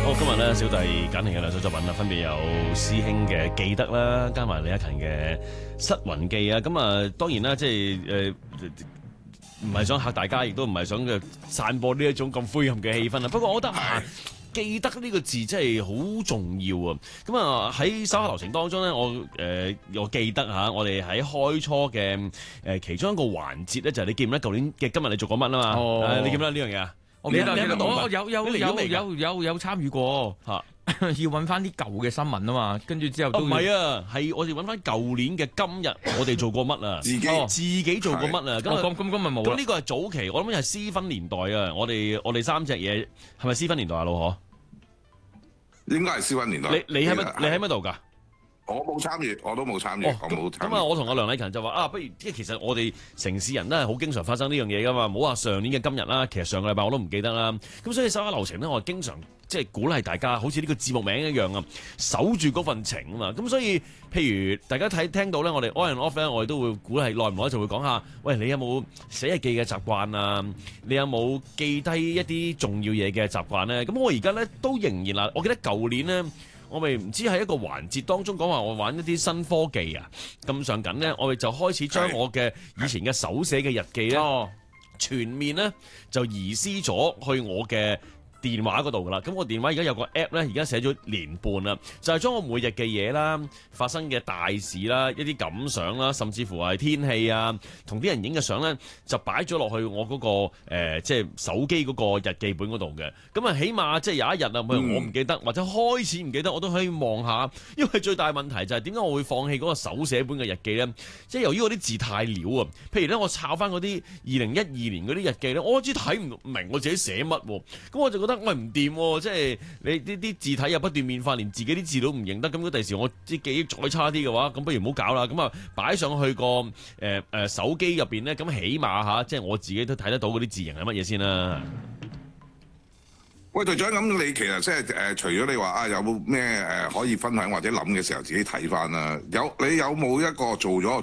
好，今日咧小弟揀嚟嘅兩首作品啦，分別有師兄嘅《記得》啦，加埋李克勤嘅《失魂記》啊。咁啊，當然啦，即係唔係想嚇大家，亦都唔係想散播呢一種咁灰暗嘅氣氛啦。不過我覺得記得呢個字真係好重要啊！咁啊喺稍後流程當中咧，我記得嚇，我哋喺開初嘅其中一個環節咧，就係你記唔記得舊年嘅今日你做過乜啊嘛？你記唔記得呢樣嘢啊？ 我記得， 我有參與過嚇，要揾翻啲舊嘅新聞啊嘛，跟住之後都唔係啊，係我哋揾翻舊年嘅今日，我哋做過乜啊？自己做過乜啊？ 咁咪冇啦。 咁呢個係早期，我諗係私分年代啊！我哋三隻嘢係咪私分年代啊？老何應該係私分年代。 你喺乜度㗎？ 我冇參與，我都冇參與，我冇參與。 咁啊，我同阿梁禮勤就話不如即係其實我哋城市人都係好經常發生呢樣嘢噶嘛，唔好話上年嘅今日啦，其實上個禮拜我都唔記得啦。咁所以手下留情咧，我係經常即係鼓勵大家，好似呢個節目名一樣啊，守住嗰份情啊嘛。咁所以譬如大家聽到咧，我哋 on and off 咧，我哋都會鼓勵耐唔耐就會講下，喂，你有冇寫日記嘅習慣啊？你有冇記低一啲重要嘢嘅習慣咧？咁我而家咧都仍然啦，我記得舊年咧。我咪唔知喺一個環節當中講話我玩一啲新科技啊，咁上緊咧，我哋就開始將我嘅以前嘅手寫嘅日記咧，全面咧就移師咗去我嘅電話嗰度噶啦。咁我電話而家有個 app 咧，而家寫咗年半啦，就係將我每日嘅嘢啦、發生嘅大事啦、一啲感想啦，甚至乎係天氣啊、同啲人影嘅相咧，就擺咗落去我嗰個即係手機嗰個日記本嗰度嘅。咁啊，起碼即係有一日啊，譬如我唔記得或者開始唔記得，我都可以望下。因為最大問題就係點解我會放棄嗰個手寫本嘅日記咧？即係由於嗰啲字太潦啊。譬如咧，我抄翻嗰啲2012年嗰啲日記咧，我開始睇唔明我自己寫乜喎。咁我就覺得我唔掂喎，即係你呢啲字體又不斷變化，連自己啲字都唔認得。咁如果第時我啲記憶再差啲嘅話，咁不如唔好搞啦。咁啊，擺上去個手機入邊咧，咁起碼即係我自己都睇得到嗰啲字形係乜嘢先啦。 喂，隊長，咁你其實即係除咗你話有冇咩可以分享或者諗嘅時候自己睇翻啦？你有冇一個做咗